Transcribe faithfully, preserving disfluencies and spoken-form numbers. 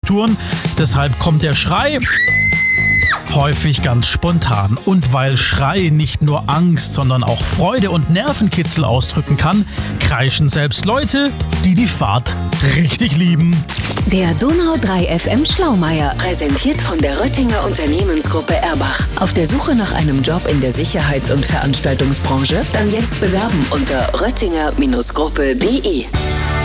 Temperaturen. Deshalb kommt der Schrei häufig ganz spontan. Und weil Schrei nicht nur Angst, sondern auch Freude und Nervenkitzel ausdrücken kann, kreischen selbst Leute, die die Fahrt richtig lieben. Der Donau drei F M Schlaumeier, präsentiert von der Röttinger Unternehmensgruppe Erbach. Auf der Suche nach einem Job in der Sicherheits- und Veranstaltungsbranche? Dann jetzt bewerben unter röttinger Gruppe punkt de.